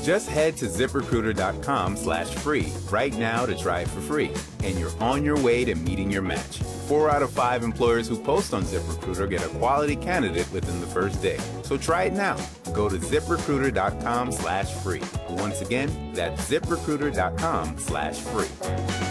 Just head to ZipRecruiter.com/free right now to try it for free, and you're on your way to meeting your match. 4 out of 5 employers who post on ZipRecruiter get a quality candidate within the first day. So try it now. Go to ZipRecruiter.com/free. Once again, that's ZipRecruiter.com/free.